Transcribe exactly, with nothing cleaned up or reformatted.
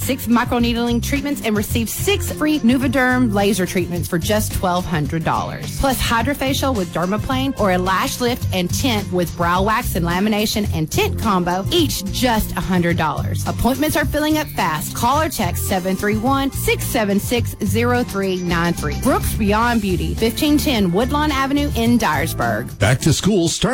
six microneedling treatments and receive six free Nuvaderm laser treatments for just twelve hundred dollars. Plus Hydrofacial with Dermaplane or a lash lift and tint with brow wax and lamination and tint combo, each just one hundred dollars. Appointments are filling up fast. Call or text seven three one, six seven six, zero three nine three. Brooks Beyond Beauty, fifteen ten Woodlawn Avenue in Dyersburg. Back to school starts